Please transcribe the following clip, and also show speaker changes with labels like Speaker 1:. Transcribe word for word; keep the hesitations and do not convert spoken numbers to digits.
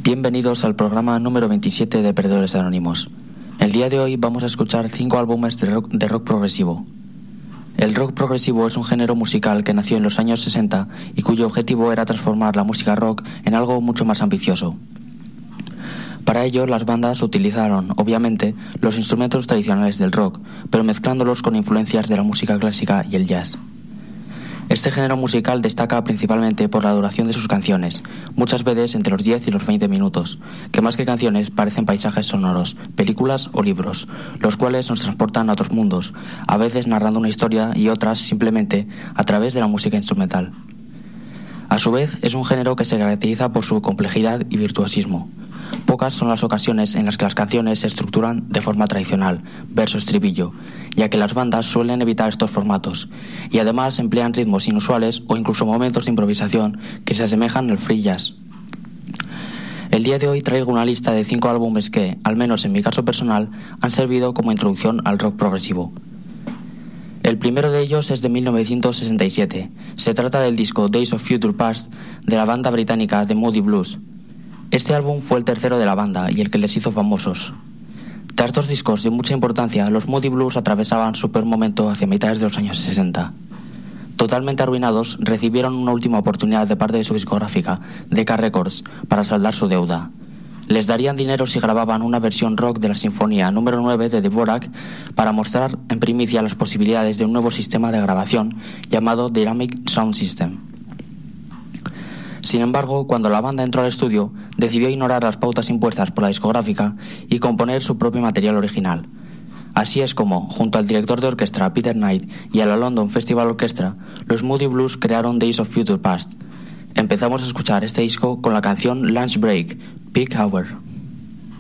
Speaker 1: Bienvenidos al programa número veintisiete de Perdedores Anónimos. El día de hoy vamos a escuchar cinco álbumes de rock, de rock progresivo. El rock progresivo es un género musical que nació en los años sesenta y cuyo objetivo era transformar la música rock en algo mucho más ambicioso. Para ello, las bandas utilizaron, obviamente, los instrumentos tradicionales del rock, pero mezclándolos con influencias de la música clásica y el jazz. Este género musical destaca principalmente por la duración de sus canciones, muchas veces entre los diez y los veinte minutos, que más que canciones parecen paisajes sonoros, películas o libros, los cuales nos transportan a otros mundos, a veces narrando una historia y otras simplemente a través de la música instrumental. A su vez, es un género que se caracteriza por su complejidad y virtuosismo. Pocas son las ocasiones en las que las canciones se estructuran de forma tradicional, verso-estribillo, ya que las bandas suelen evitar estos formatos, y además emplean ritmos inusuales o incluso momentos de improvisación que se asemejan al free jazz. El día de hoy traigo una lista de cinco álbumes que, al menos en mi caso personal, han servido como introducción al rock progresivo. El primero de ellos es de mil novecientos sesenta y siete. Se trata del disco Days of Future Past de la banda británica The Moody Blues. Este álbum fue el tercero de la banda y el que les hizo famosos. Tras dos discos de mucha importancia, los Moody Blues atravesaban su peor momento hacia mitades de los años sesenta. Totalmente arruinados, recibieron una última oportunidad de parte de su discográfica, Decca Records, para saldar su deuda. Les darían dinero si grababan una versión rock de la Sinfonía número nueve de Dvorak para mostrar en primicia las posibilidades de un nuevo sistema de grabación llamado Dynamic Sound System. Sin embargo, cuando la banda entró al estudio, decidió ignorar las pautas impuestas por la discográfica y componer su propio material original. Así es como, junto al director de orquesta Peter Knight y a la London Festival Orchestra, los Moody Blues crearon Days of Future Past. Empezamos a escuchar este disco con la canción Lunch Break, Peak Hour.